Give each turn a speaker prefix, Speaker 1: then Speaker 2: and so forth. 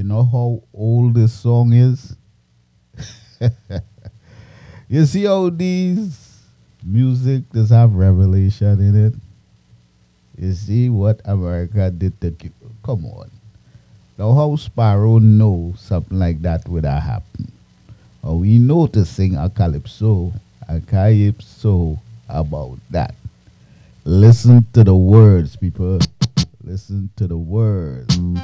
Speaker 1: know how old this song is? You see how these music does have revelation in it? You see what America did to come on. Now how Sparrow know something like that would have happened. Or we know to sing a calypso about that. Listen to the words, people. Listen to the words.